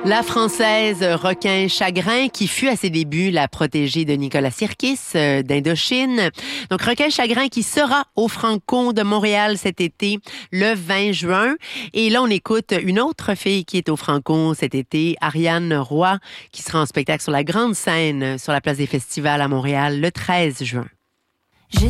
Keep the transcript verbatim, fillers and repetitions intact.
La Française Requin Chagrin, qui fut à ses débuts la protégée de Nicolas Sirkis euh, d'Indochine. Donc, Requin Chagrin qui sera au Franco de Montréal cet été, le vingt juin. Et là, on écoute une autre fille qui est au Franco cet été, Ariane Roy, qui sera en spectacle sur la grande scène sur la place des festivals à Montréal le treize juin.